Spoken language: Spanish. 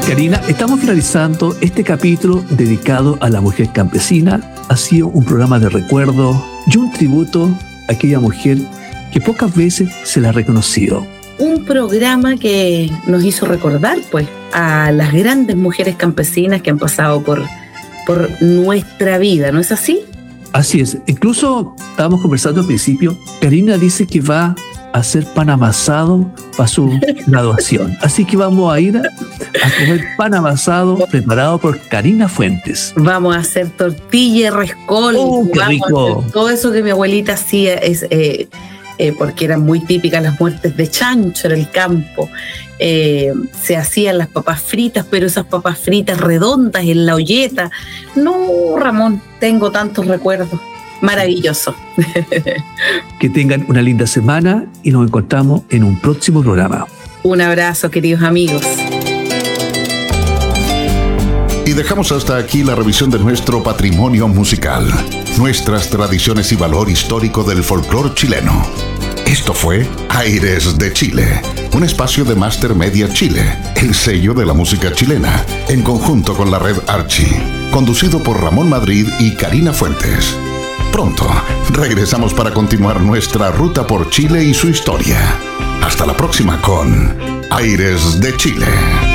Karina, estamos finalizando este capítulo dedicado a la mujer campesina. Ha sido un programa de recuerdo y un tributo a aquella mujer que pocas veces se la ha reconocido. Un programa que nos hizo recordar, pues, a las grandes mujeres campesinas que han pasado por nuestra vida, ¿no es así? Así es. Incluso estábamos conversando al principio. Karina dice que va a hacer pan amasado para su graduación. Así que vamos a ir a comer pan amasado preparado por Karina Fuentes. Vamos a hacer tortilla y rescol. ¡Qué rico! Todo eso que mi abuelita hacía porque eran muy típicas las muertes de chancho en el campo. Se hacían las papas fritas, pero esas papas fritas redondas en la olleta. No, Ramón, tengo tantos recuerdos. Maravilloso. Que tengan una linda semana y nos encontramos en un próximo programa. Un abrazo, queridos amigos. Y dejamos hasta aquí la revisión de nuestro patrimonio musical, nuestras tradiciones y valor histórico del folclore chileno. Esto fue Aires de Chile, un espacio de Master Media Chile, el sello de la música chilena, en conjunto con la red Archie, conducido por Ramón Madrid y Karina Fuentes. Pronto regresamos para continuar nuestra ruta por Chile y su historia. Hasta la próxima con Aires de Chile.